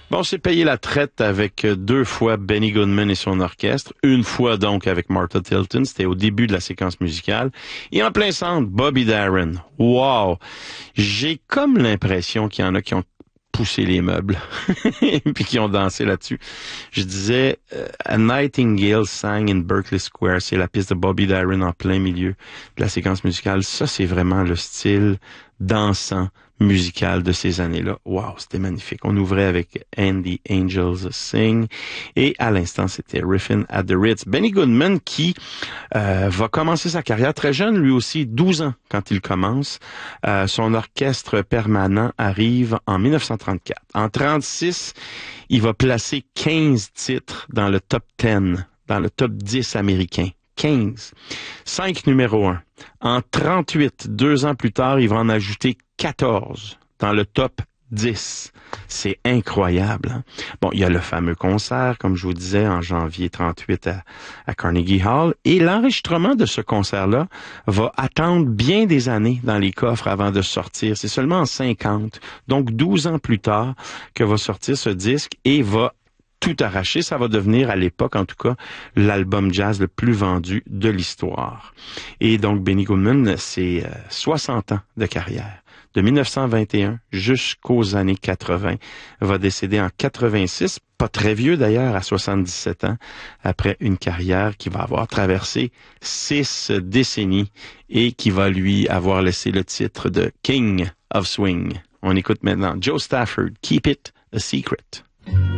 Bon, c'est payé la traite avec deux fois Benny Goodman et son orchestre, une fois donc avec Martha Tilton, c'était au début de la séquence musicale, et en plein centre, Bobby Darin. Wow! J'ai comme l'impression qu'il y en a qui ont poussé les meubles et puis qui ont dansé là-dessus. Je disais, A Nightingale Sang in Berkeley Square, c'est la piste de Bobby Darin en plein milieu de la séquence musicale. Ça, c'est vraiment le style dansant musical de ces années-là. Wow, c'était magnifique. On ouvrait avec And the Angels Sing et à l'instant, c'était Riffin' at the Ritz. Benny Goodman qui va commencer sa carrière très jeune, lui aussi, 12 ans quand il commence. Son orchestre permanent arrive en 1934. En 36, il va placer 15 titres dans le top 10, dans le top 10 américain. 15. 5 numéro 1. En 38, 2 ans plus tard, il va en ajouter 14 dans le top 10. C'est incroyable. Hein? Bon, il y a le fameux concert, comme je vous disais, en janvier 38 à Carnegie Hall. Et l'enregistrement de ce concert-là va attendre bien des années dans les coffres avant de sortir. C'est seulement en 50, donc 12 ans plus tard, que va sortir ce disque et va tout arraché. Ça va devenir, à l'époque en tout cas, l'album jazz le plus vendu de l'histoire. Et donc, Benny Goodman, c'est 60 ans de carrière. De 1921 jusqu'aux années 80. Va décéder en 86, pas très vieux d'ailleurs, à 77 ans, après une carrière qui va avoir traversé 6 décennies et qui va lui avoir laissé le titre de King of Swing. On écoute maintenant Joe Stafford, Keep It a Secret.